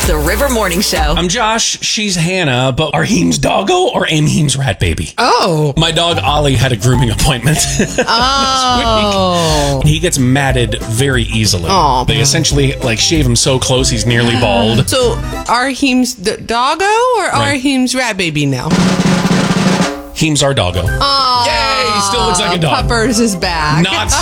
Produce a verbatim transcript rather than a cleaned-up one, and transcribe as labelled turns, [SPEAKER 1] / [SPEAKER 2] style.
[SPEAKER 1] The River Morning Show.
[SPEAKER 2] I'm Josh. She's Hannah. But are Heem's doggo or am Heem's rat baby?
[SPEAKER 3] Oh.
[SPEAKER 2] My dog Ollie had a grooming appointment.
[SPEAKER 3] Oh.
[SPEAKER 2] He gets matted very easily.
[SPEAKER 3] Aw.
[SPEAKER 2] They essentially like shave him so close he's nearly bald.
[SPEAKER 3] So, are Heem's d- doggo or are
[SPEAKER 2] Right.
[SPEAKER 3] Heem's rat baby now?
[SPEAKER 2] Heem's our doggo.
[SPEAKER 3] Oh.
[SPEAKER 2] Yay! He still looks like a dog.
[SPEAKER 3] Puppers is back.
[SPEAKER 2] Not